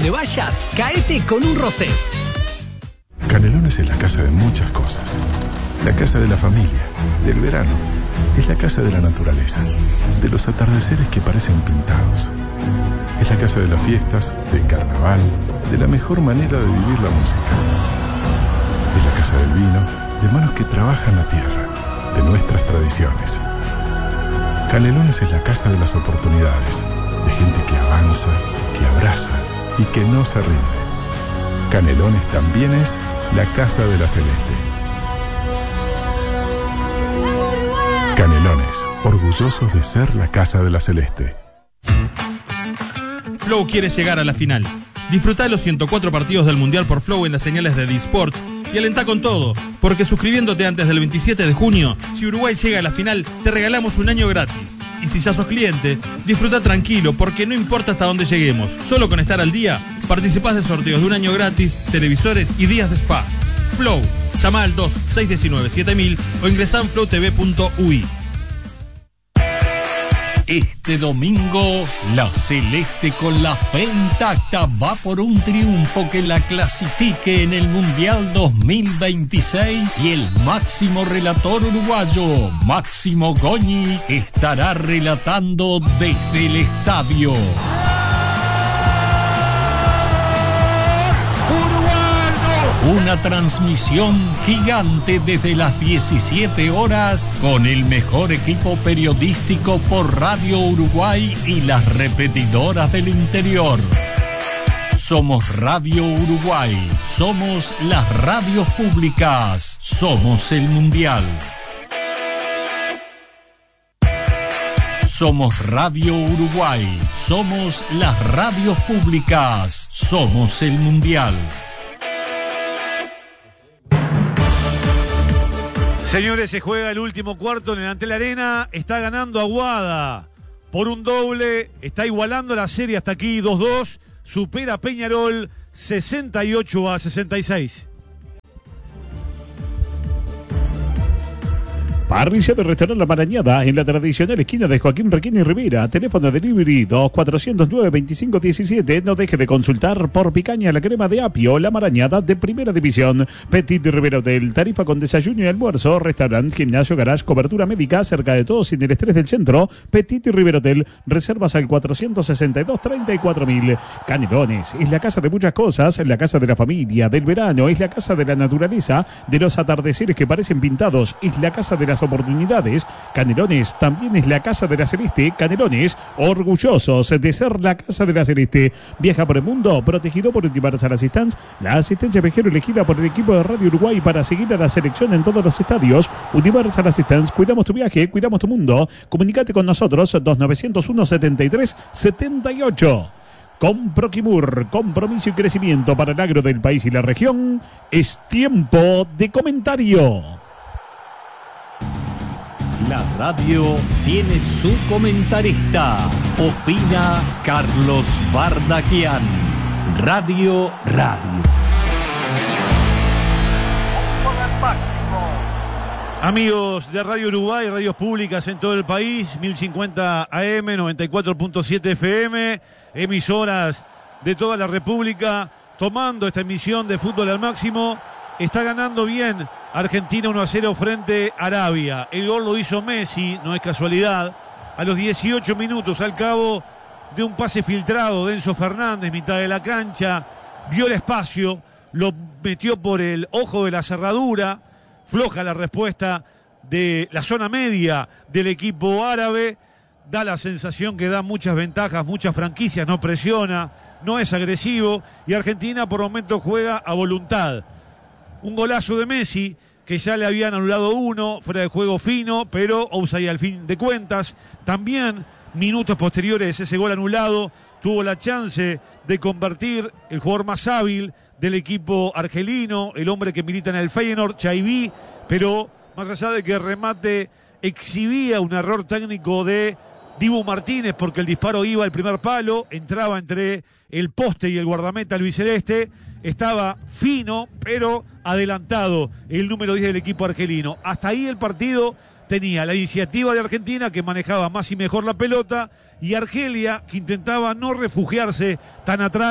donde vayas, caete con un Rosés. Canelones es la casa de muchas cosas. La casa de la familia, del verano. Es la casa de la naturaleza, de los atardeceres que parecen pintados. Es la casa de las fiestas, del carnaval, de la mejor manera de vivir la música. Es la casa del vino, de manos que trabajan la tierra, de nuestras tradiciones. Canelones es la casa de las oportunidades, de gente que avanza, que abraza y que no se rinde. Canelones también es la casa de la Celeste. Canelones, orgullosos de ser la casa de la Celeste. Flow quiere llegar a la final. Disfrutá los 104 partidos del Mundial por Flow en las señales de D-Sports y alentá con todo, porque suscribiéndote antes del 27 de junio, si Uruguay llega a la final, te regalamos un año gratis. Y si ya sos cliente, disfruta tranquilo, porque no importa hasta dónde lleguemos. Solo con estar al día, participás de sorteos de un año gratis, televisores y días de spa. Flow. Llama al 2619-7000 o ingresá en flowtv.ui. Este domingo, la Celeste con la fe intacta va por un triunfo que la clasifique en el Mundial 2026 y el máximo relator uruguayo, Máximo Goñi, estará relatando desde el estadio. Una transmisión gigante desde las 17 horas con el mejor equipo periodístico por Radio Uruguay y las repetidoras del interior. Somos Radio Uruguay, somos las radios públicas, somos el Mundial. Somos Radio Uruguay, somos las radios públicas, somos el Mundial. Señores, se juega el último cuarto en el Antel Arena. Está ganando Aguada por un doble. Está igualando la serie hasta aquí 2-2. Supera a Peñarol 68-66. Parrilla de Restaurante La Marañada en la tradicional esquina de Joaquín Requena y Rivera. Teléfono delivery 2409-2517. No deje de consultar por picaña la crema de apio La Marañada de Primera División. Petit Rivera Hotel, tarifa con desayuno y almuerzo, restaurante, gimnasio, garage, cobertura médica, cerca de todo sin el estrés del centro. Petit Rivera Hotel, reservas al 462-34.000. Canelones, es la casa de muchas cosas, la casa de la familia, del verano, es la casa de la naturaleza, de los atardeceres que parecen pintados, es la casa de las oportunidades. Canelones también es la casa de la Celeste. Canelones, orgullosos de ser la casa de la Celeste. Viaja por el mundo, protegido por Universal Assistance, la asistencia viajero elegida por el equipo de Radio Uruguay para seguir a la selección en todos los estadios. Universal Assistance, cuidamos tu viaje, cuidamos tu mundo. Comunícate con nosotros, 2901-73-78. Con Proquimur, compromiso y crecimiento para el agro del país y la región. Es tiempo de comentario. La radio tiene su comentarista. Opina Carlos Bardaquian. Radio. Amigos de Radio Uruguay, radios públicas en todo el país, 1050 AM, 94.7 FM, emisoras de toda la República, tomando esta emisión de Fútbol al Máximo. Está ganando bien Argentina 1-0 frente a Arabia. El gol lo hizo Messi, no es casualidad. A los 18 minutos, al cabo de un pase filtrado de Enzo Fernández, mitad de la cancha, vio el espacio, lo metió por el ojo de la cerradura. Floja la respuesta de la zona media del equipo árabe. Da la sensación que da muchas ventajas, muchas franquicias, no presiona, no es agresivo. Y Argentina por momentos juega a voluntad. Un golazo de Messi, que ya le habían anulado uno, fuera de juego fino, pero offside al fin de cuentas. También, minutos posteriores a ese gol anulado, tuvo la chance de convertir el jugador más hábil del equipo argelino, el hombre que milita en el Feyenoord, Chaiví, pero más allá de que el remate exhibía un error técnico de Dibu Martínez, porque el disparo iba al primer palo, entraba entre el poste y el guardameta albiceleste, estaba fino, pero adelantado el número 10 del equipo argelino. Hasta ahí el partido tenía la iniciativa de Argentina, que manejaba más y mejor la pelota, y Argelia, que intentaba no refugiarse tan atrás,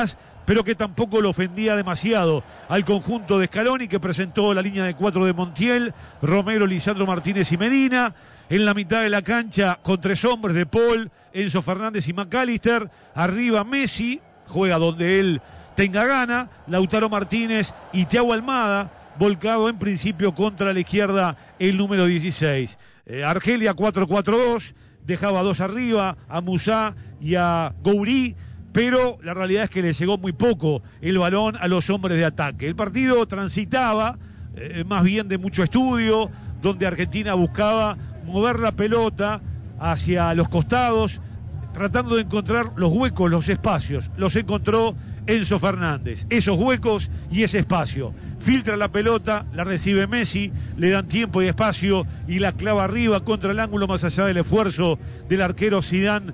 pero que tampoco lo ofendía demasiado al conjunto de Scaloni, que presentó la línea de 4 de Montiel, Romero, Lisandro Martínez y Medina. En la mitad de la cancha, con 3 hombres de Paul, Enzo Fernández y McAllister. Arriba Messi, juega donde él tenga gana. Lautaro Martínez y Thiago Almada, volcado en principio contra la izquierda el número 16. Argelia 4-4-2, dejaba 2 arriba, a Musá y a Gouiri, pero la realidad es que le llegó muy poco el balón a los hombres de ataque. El partido transitaba más bien de mucho estudio, donde Argentina buscaba mover la pelota hacia los costados, tratando de encontrar los huecos, los espacios. Los encontró Enzo Fernández, esos huecos y ese espacio. Filtra la pelota, la recibe Messi, le dan tiempo y espacio y la clava arriba contra el ángulo, más allá del esfuerzo del arquero Zidane,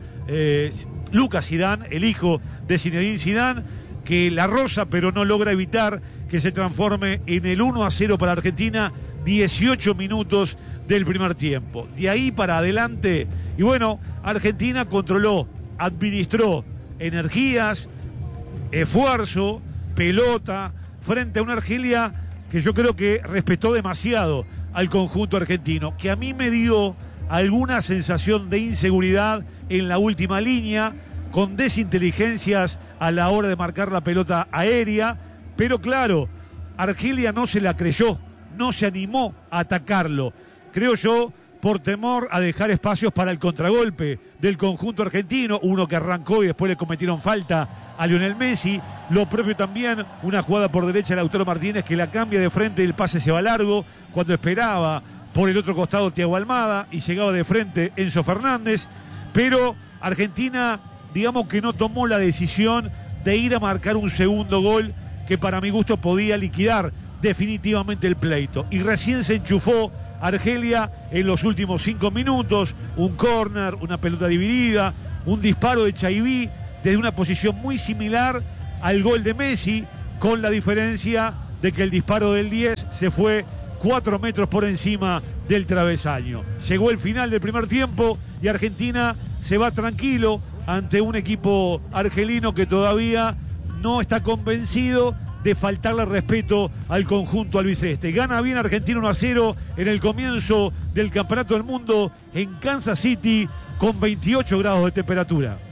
Lucas Zidane, el hijo de Zinedine Zidane, que la roza pero no logra evitar que se transforme en el 1-0 para Argentina, 18 minutos del primer tiempo. De ahí para adelante, y bueno, Argentina controló, administró energías, esfuerzo, pelota, frente a una Argelia que yo creo que respetó demasiado al conjunto argentino, que a mí me dio alguna sensación de inseguridad en la última línea, con desinteligencias a la hora de marcar la pelota aérea, pero claro, Argelia no se la creyó, no se animó a atacarlo, creo yo, por temor a dejar espacios para el contragolpe del conjunto argentino, uno que arrancó y después le cometieron falta a Lionel Messi, lo propio también, una jugada por derecha de Lautaro Martínez que la cambia de frente y el pase se va largo, cuando esperaba por el otro costado Thiago Almada y llegaba de frente Enzo Fernández, pero Argentina, digamos que no tomó la decisión de ir a marcar un segundo gol que para mi gusto podía liquidar definitivamente el pleito, y recién se enchufó Argelia en los últimos 5 minutos, un córner, una pelota dividida, un disparo de Chaiví desde una posición muy similar al gol de Messi, con la diferencia de que el disparo del 10 se fue 4 metros por encima del travesaño. Llegó el final del primer tiempo y Argentina se va tranquilo ante un equipo argelino que todavía no está convencido de faltarle respeto al conjunto albiceleste. Gana bien Argentina 1-0 en el comienzo del Campeonato del Mundo en Kansas City, con 28 grados de temperatura.